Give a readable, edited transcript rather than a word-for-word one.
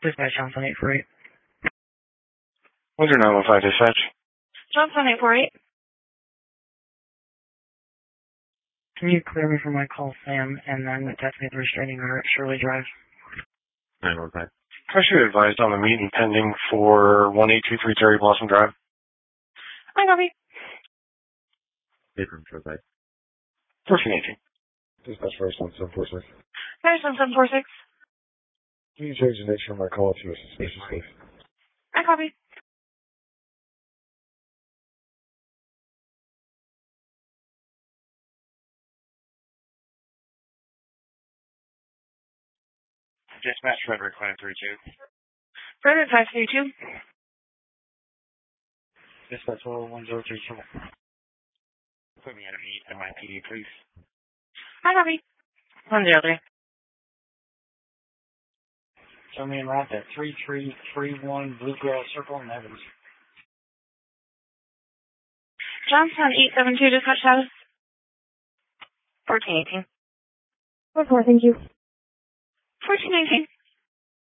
Dispatch Johnson 848. What's your 915 dispatch? Johnson 848. Can you clear me for my call, Sam, and then attach me the restraining order at Shirley Drive? 915. I should be advised on the meeting pending for 1823 Cherry Blossom Drive. I copy. April Drive. 1418. Dispatch first on 746. There's on 746. Can you change the nature of my call to a suspicious case? I copy. Dispatch Frederick 532. Frederick 532. Dispatch 1032. Put me at a meet at my PD, please. I copy. 103. Show me in route at 3331 Bluegrass Circle in Evans. Johnson 872 dispatch status. 1418. Report, thank you. 1418.